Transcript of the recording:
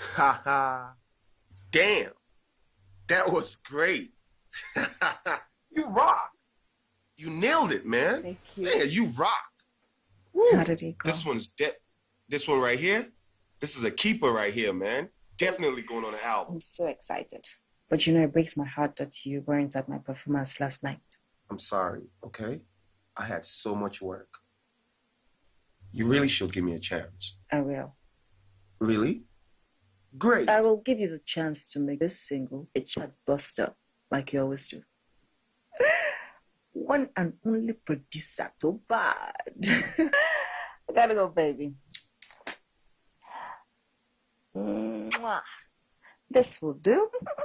Ha ha. Damn. That was great. You rock. You nailed it, man. Thank you. Man, you rock. How Woo. did it go? This one right here. This is a keeper right here, man. Definitely going on an album. I'm so excited. But you know, it breaks my heart that you weren't at my performance last night. I'm sorry, okay? I had so much work. You really should give me a chance. I will. Really? Great. I will give you the chance to make this single a chart buster, like you always do. One and only producer, too bad. I gotta go, baby. Mwah. This will do.